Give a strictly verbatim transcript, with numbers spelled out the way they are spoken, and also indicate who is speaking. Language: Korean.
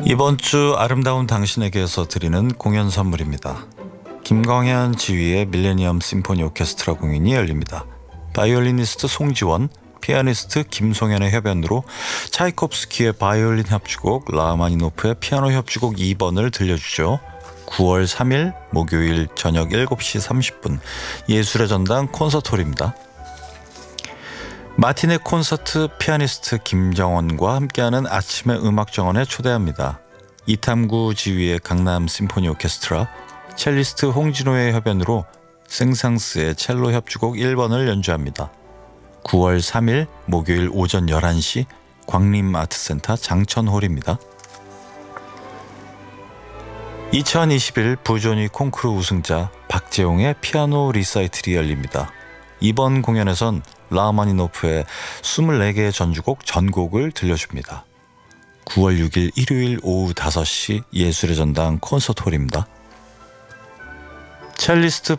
Speaker 1: 이번 주 아름다운 당신에게서 드리는 공연 선물입니다. 김광현 지휘의 밀레니엄 심포니 오케스트라 공연이 열립니다. 바이올리니스트 송지원, 피아니스트 김송현의 협연으로 차이콥스키의 바이올린 협주곡, 라흐마니노프의 피아노 협주곡 이 번을 들려주죠. 구월 삼일 목요일 저녁 일곱 시 삼십 분 예술의 전당 콘서트홀입니다. 마티네 콘서트 피아니스트 김정원과 함께하는 아침의 음악 정원에 초대합니다. 이탐구 지휘의 강남 심포니 오케스트라, 첼리스트 홍진호의 협연으로 생상스의 첼로 협주곡 일 번을 연주합니다. 구월 삼일 목요일 오전 열한 시 광림아트센터 장천홀입니다. 이천이십일 부조니 콩쿠르 우승자 박재홍의 피아노 리사이틀이 열립니다. 이번 공연에선 라흐마니노프의 이십사 개의 전주곡 전곡을 들려줍니다. 구월 육일 일요일 오후 다섯 시 예술의 전당 콘서트홀입니다. 첼리스트